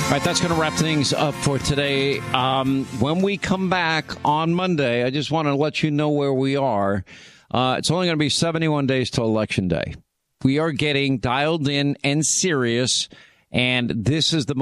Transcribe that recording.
All right, that's going to wrap things up for today. When we come back on Monday, I just want to let you know where we are. It's only going to be 71 days till Election Day. We are getting dialed in and serious, and this is the